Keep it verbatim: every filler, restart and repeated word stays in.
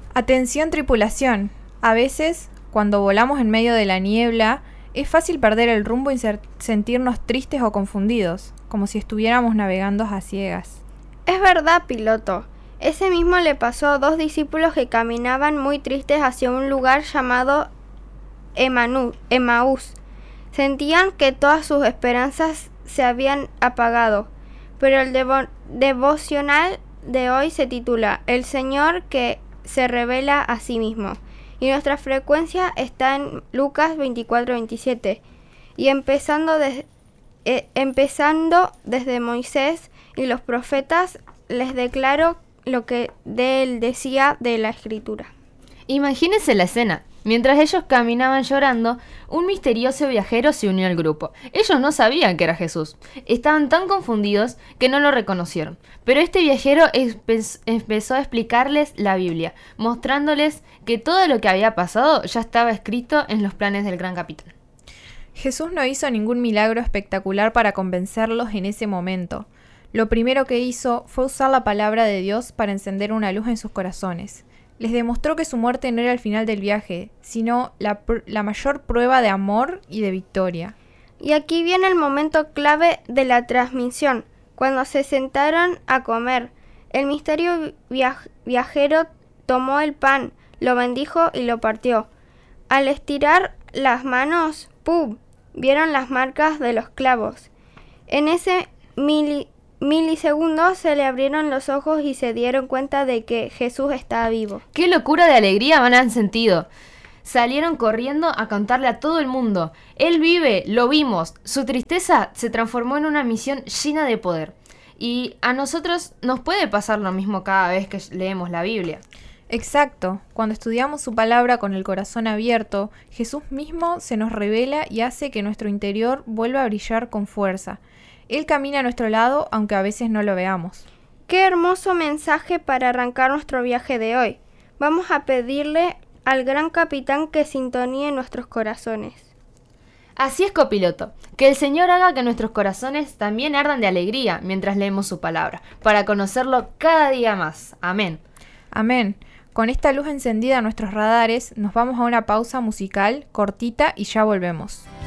Atención tripulación. A veces, cuando volamos en medio de la niebla, es fácil perder el rumbo y ser- sentirnos tristes o confundidos, como si estuviéramos navegando a ciegas. Es verdad, piloto. Ese mismo le pasó a dos discípulos que caminaban muy tristes hacia un lugar llamado Emanu- Emaús. Sentían que todas sus esperanzas se habían apagado, pero el devo- devocional de hoy se titula El Señor que se revela a sí mismo, y nuestra frecuencia está en Lucas veinticuatro veintisiete, y empezando, de- eh, empezando desde Moisés y los profetas, les declaro lo que de él decía de la Escritura. Imagínense la escena. Mientras ellos caminaban llorando, un misterioso viajero se unió al grupo. Ellos no sabían que era Jesús. Estaban tan confundidos que no lo reconocieron. Pero este viajero espe- empezó a explicarles la Biblia, mostrándoles que todo lo que había pasado ya estaba escrito en los planes del gran capitán. Jesús no hizo ningún milagro espectacular para convencerlos en ese momento. Lo primero que hizo fue usar la palabra de Dios para encender una luz en sus corazones. Les demostró que su muerte no era el final del viaje, sino la, pr- la mayor prueba de amor y de victoria. Y aquí viene el momento clave de la transmisión, cuando se sentaron a comer. El misterio viaj- viajero tomó el pan, lo bendijo y lo partió. Al estirar las manos, ¡pum!, vieron las marcas de los clavos. En ese mili- milisegundo se le abrieron los ojos y se dieron cuenta de que Jesús estaba vivo. ¡Qué locura de alegría van a sentido! Salieron corriendo a contarle a todo el mundo. Él vive, lo vimos. Su tristeza se transformó en una misión llena de poder. Y a nosotros nos puede pasar lo mismo cada vez que leemos la Biblia. Exacto, cuando estudiamos su palabra con el corazón abierto, Jesús mismo se nos revela y hace que nuestro interior vuelva a brillar con fuerza. Él camina a nuestro lado aunque a veces no lo veamos. Qué hermoso mensaje para arrancar nuestro viaje de hoy. Vamos a pedirle al gran capitán que sintoníe nuestros corazones. Así es, copiloto. Que el Señor haga que nuestros corazones también ardan de alegría mientras leemos su palabra, para conocerlo cada día más. Amén. Amén. Con esta luz encendida en nuestros radares, nos vamos a una pausa musical cortita y ya volvemos.